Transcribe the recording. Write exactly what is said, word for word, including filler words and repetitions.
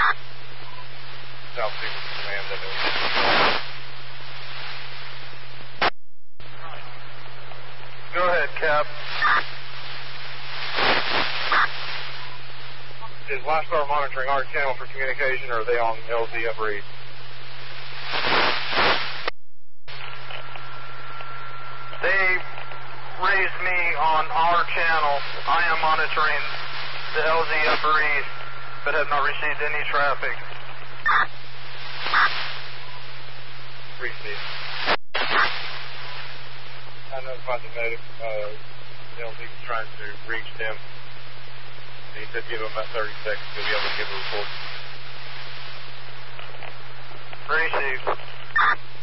South Sea Command, that is. Go ahead, Cap. Is Last Star monitoring our channel for communication, or are they on L Z Upper East? They raised me on our channel. I am monitoring the L Z Upper East, but have not received any traffic. Received. I notified the native. Uh, L Z was trying to reach them. He said give him about thirty seconds to be able to give a report. Received.